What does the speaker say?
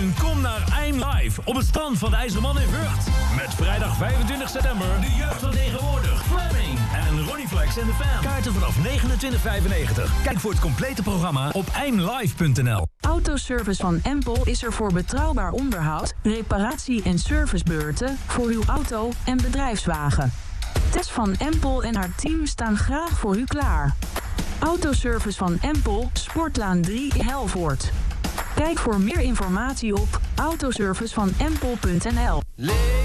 En kom naar I'm Live op het strand van de IJzerman in Vught. Met vrijdag 25 september de jeugd van tegenwoordig, Fleming en Ronnie Flex en de Fam. Kaarten vanaf 29,95. Kijk voor het complete programma op imlive.nl. Autoservice van Empel is er voor betrouwbaar onderhoud, reparatie en servicebeurten voor uw auto en bedrijfswagen. Tess van Empel en haar team staan graag voor u klaar. Autoservice van Empel, Sportlaan 3 Helvoort. Kijk voor meer informatie op autoservicevanempel.nl.